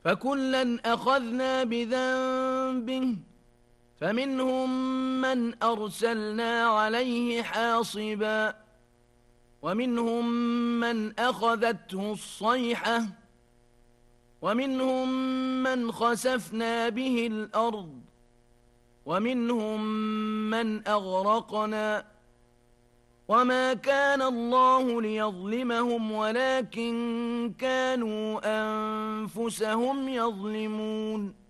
فكلا أخذنا بذنبه فمنهم من أرسلنا عليه حاصبا ومنهم من أخذته الصيحة ومنهم من خسفنا به الأرض ومنهم من أغرقنا وما كان الله ليظلمهم ولكن كانوا أنفسهم يظلمون